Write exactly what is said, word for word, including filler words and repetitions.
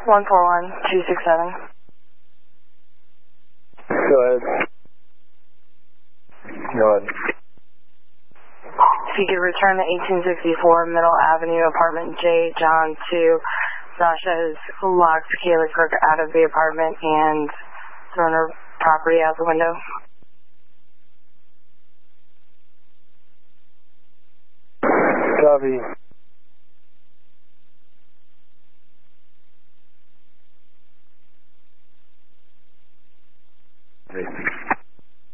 one four one two six seven. Go ahead. Go ahead. If you could return to eighteen sixty-four Middle Avenue, apartment J, John two. Sasha has locked Kayla Crook out of the apartment and thrown her property out the window. Copy.